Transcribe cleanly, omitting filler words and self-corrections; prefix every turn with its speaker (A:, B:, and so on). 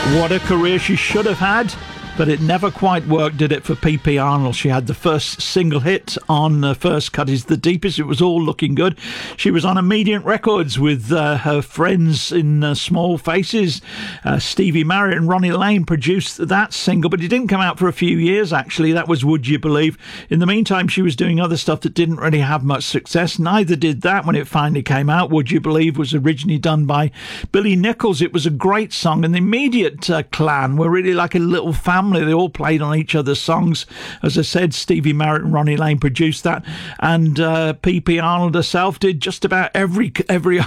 A: What a career she should have had, but it never quite worked, did it, for P.P. Arnold? She had the first single hit on First Cut Is the Deepest. It was all looking good. She was on Immediate Records with her friends in Small Faces. Stevie Marriott and Ronnie Lane produced that single, but it didn't come out for a few years, actually. That was Would You Believe. In the meantime, she was doing other stuff that didn't really have much success. Neither did that when it finally came out. Would You Believe was originally done by Billy Nichols. It was a great song, and the Immediate clan were really like a little family. They all played on each other's songs. As I said, Stevie Marriott and Ronnie Lane produced that, and P.P. Arnold herself did just about every